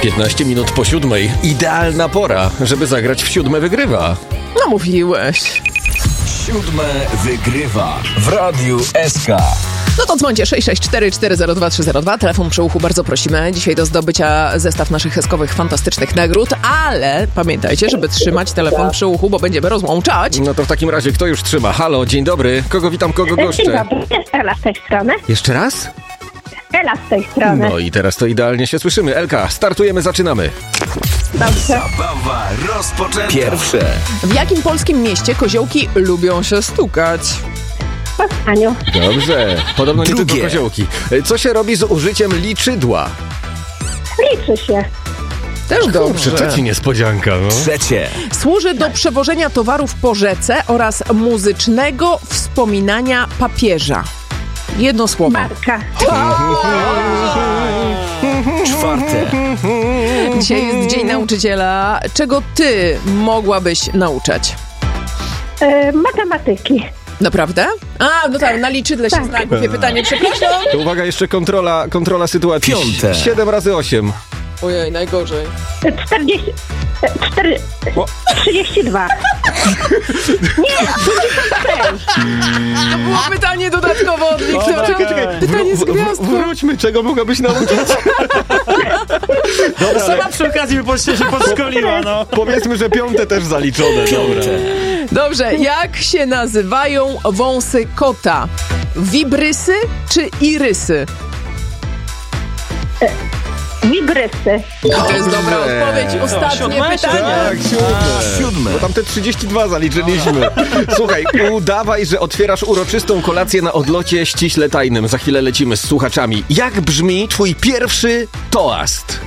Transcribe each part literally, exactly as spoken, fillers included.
piętnaście minut po siódmej. Idealna pora, żeby zagrać w Siódme Wygrywa. No mówiłeś. Siódme Wygrywa w Radiu S K. No to dzwońcie sześć sześć cztery cztery zero dwa trzy zero dwa. Telefon przy uchu bardzo prosimy. Dzisiaj do zdobycia zestaw naszych heskowych, fantastycznych nagród, ale pamiętajcie, żeby trzymać telefon przy uchu, bo będziemy rozłączać. No to w takim razie kto już trzyma? Halo, dzień dobry. Kogo witam, kogo Dzień goszczę? dobry, jest Ela z tej strony. Jeszcze raz? Ela z tej strony. No i teraz to idealnie się słyszymy. Elka, startujemy, zaczynamy. Dobrze. Zabawa rozpoczęta. Pierwsze. W jakim polskim mieście koziołki lubią się stukać? W Poznaniu. Dobrze. Podobno nie Drugie. tylko koziołki. Co się robi z użyciem liczydła? Liczy się. Też dobrze. To ci niespodzianka, no. Trzecie. Służy do przewożenia towarów po rzece oraz muzycznego wspominania papieża. Jedno słowo. Marka. Czwarte. Dzisiaj jest Dzień Nauczyciela. Czego ty mogłabyś nauczać? E, matematyki. Naprawdę? A, no tak, na liczydle się Tak. zna. Głupie pytanie, przepraszam. To uwaga, jeszcze kontrola, kontrola sytuacji. Piąte. siedem razy osiem. Ojej, najgorzej. E, czterdzieści. e, cztery, O. trzydzieści dwa. Nie, To było pytanie dodatkowo od Wiktora. Czekaj, czekaj. Pytanie z Wró- wró- gwiazdką. Wróćmy, czego mogłabyś nauczyć? Dobra, ale Sama przy okazji by się podszkoliła, no. powiedzmy, że piąte też zaliczone. Dobra. Dobrze, jak się nazywają wąsy kota? Wibrysy czy irysy? wibrysy. To jest dobra odpowiedź. Ostatnie siódme, pytanie. Tak, siódme. Siódme. Bo tam te trzydzieści dwa zaliczyliśmy. Słuchaj, udawaj, że otwierasz uroczystą kolację na odlocie ściśle tajnym. Za chwilę lecimy z słuchaczami. Jak brzmi twój pierwszy toast?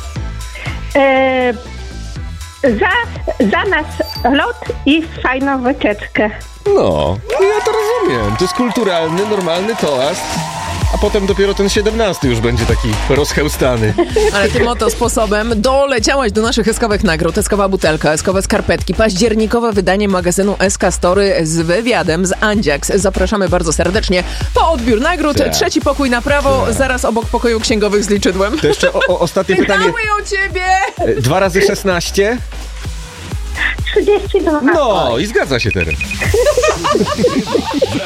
E, za, za nas lot i fajną wycieczkę. No, ja to rozumiem. To jest kulturalny, normalny toast. A potem dopiero ten siedemnasty już będzie taki rozchełstany. Ale tym oto sposobem doleciałaś do naszych eskowych nagród. Eskowa butelka, eskowe skarpetki, październikowe wydanie magazynu S K Story z wywiadem z Andziaks. Zapraszamy bardzo serdecznie po odbiór nagród. Tak. Trzeci pokój na prawo, zaraz obok pokoju księgowych z liczydłem. To jeszcze o, o, ostatnie pytanie. Pytały o ciebie! Dwa razy szesnaście? trzydzieści dwa. No i zgadza się teraz.